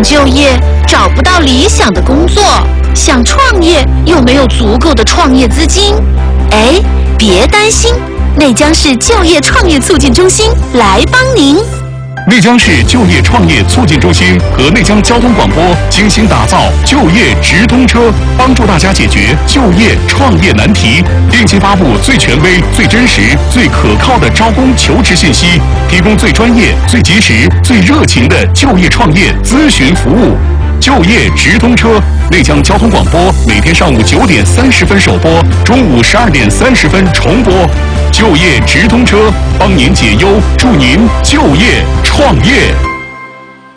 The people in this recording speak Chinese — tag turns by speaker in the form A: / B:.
A: 就业，找不到理想的工作，想创业又没有足够的创业资金。哎，别担心，内江市就业创业促进中心来帮您。
B: 内江市就业创业促进中心和内江交通广播精心打造就业直通车，帮助大家解决就业创业难题，定期发布最权威、最真实、最可靠的招工求职信息，提供最专业、最及时、最热情的就业创业咨询服务。就业直通车，内江交通广播每天上午9点30分首播，中午12点30分重播。就业直通车，帮您解忧，助您就业创业。